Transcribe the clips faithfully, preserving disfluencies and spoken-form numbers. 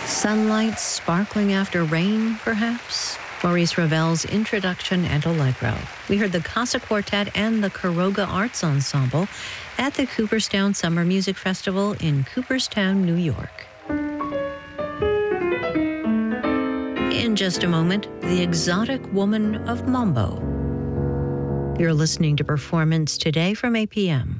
Sunlight sparkling after rain, perhaps? Maurice Ravel's Introduction and Allegro. We heard the Casa Quartet and the Caroga Arts Ensemble at the Cooperstown Summer Music Festival in Cooperstown, New York. In just a moment, the exotic woman of Mambo. You're listening to Performance Today from A P M.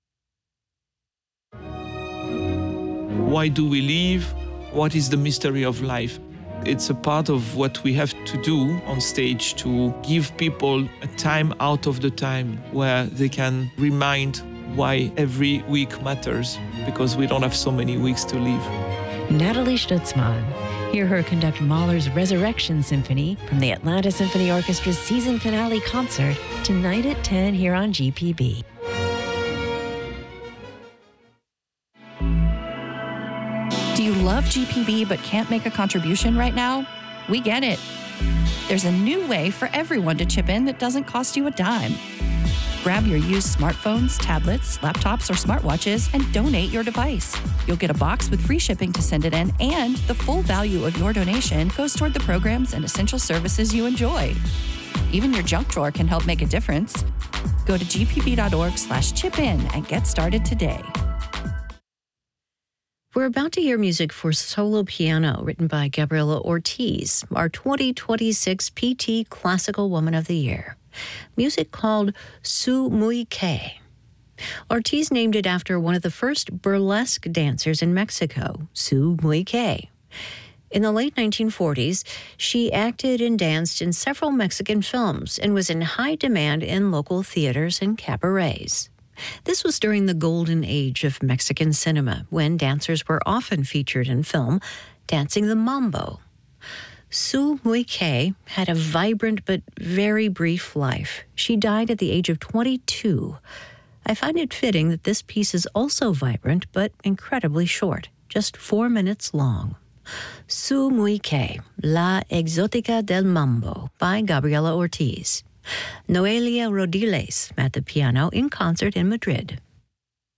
Why do we live? What is the mystery of life? It's a part of what we have to do on stage to give people a time out of the time where they can remind why every week matters, because we don't have so many weeks to live. Natalie Stutzman. Hear her conduct Mahler's Resurrection Symphony from the Atlanta Symphony Orchestra's season finale concert tonight at ten here on G P B. Do you love G P B but can't make a contribution right now? We get it. There's a new way for everyone to chip in that doesn't cost you a dime. Grab your used smartphones, tablets, laptops, or smartwatches and donate your device. You'll get a box with free shipping to send it in, and the full value of your donation goes toward the programs and essential services you enjoy. Even your junk drawer can help make a difference. Go to gpb.org slash chip in and get started today. We're about to hear music for solo piano written by Gabriela Ortiz, our twenty twenty-six P T Classical Woman of the Year. Music called Su Muy Que. Ortiz named it after one of the first burlesque dancers in Mexico, Su Muy Que. In the late nineteen forties, she acted and danced in several Mexican films and was in high demand in local theaters and cabarets. This was during the golden age of Mexican cinema, when dancers were often featured in film, dancing the mambo. Su Muy Que had a vibrant but very brief life. She died at the age of twenty-two. I find it fitting that this piece is also vibrant but incredibly short, just four minutes long. Su Muy Que, La Exótica del Mambo by Gabriela Ortiz. Noelia Rodiles at the piano in concert in Madrid.